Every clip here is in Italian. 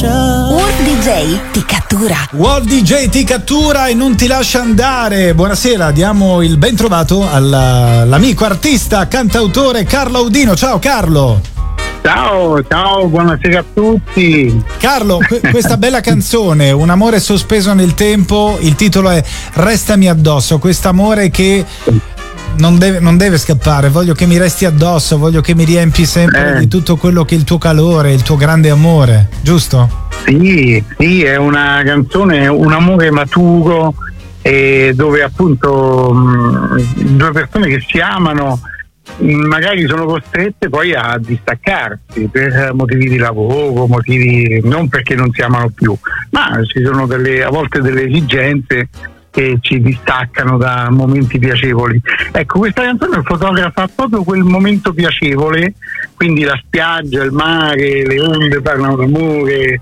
World DJ ti cattura. World DJ ti cattura e non ti lascia andare. Buonasera, diamo il ben trovato all'amico artista, cantautore Carlo Audino. Ciao Carlo. Ciao, buonasera a tutti. Carlo, questa bella canzone, Un amore sospeso nel tempo, il titolo è Restami addosso, quest'amore che non deve scappare, voglio che mi resti addosso, voglio che mi riempi sempre di tutto quello che è il tuo calore, il tuo grande amore, giusto? Sì, è una canzone, un amore maturo, dove appunto due persone che si amano magari sono costrette poi a distaccarsi per motivi di lavoro, motivi non perché non si amano più, ma ci sono a volte delle esigenze che ci distaccano da momenti piacevoli. Ecco, questa canzone fotografa proprio quel momento piacevole, quindi la spiaggia, il mare, le onde parlano d'amore,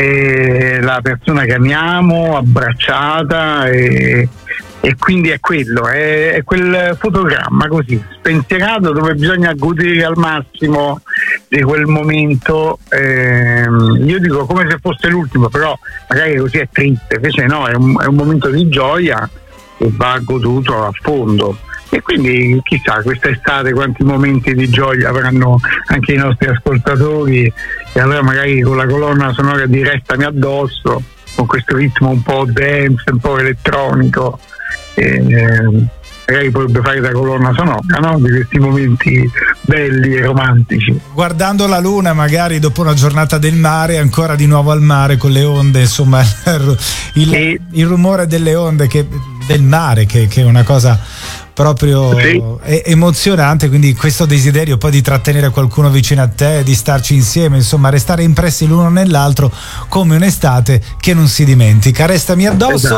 la persona che amiamo abbracciata, e quindi è quello, è quel fotogramma così spensierato dove bisogna godere al massimo di quel momento. Io dico come se fosse l'ultimo, però magari così è triste, invece no, è un momento di gioia che va goduto a fondo. E quindi chissà questa estate quanti momenti di gioia avranno anche i nostri ascoltatori, e allora magari con la colonna sonora di Restami addosso, con questo ritmo un po' dance, un po' elettronico, magari potrebbe fare da colonna sonora, no? Di questi momenti belli e romantici. Guardando la luna magari dopo una giornata del mare, ancora di nuovo al mare con le onde, insomma il rumore delle onde del mare che è una cosa proprio emozionante, quindi questo desiderio poi di trattenere qualcuno vicino a te, di starci insieme, insomma restare impressi l'uno nell'altro come un'estate che non si dimentica. Restami addosso. Esatto.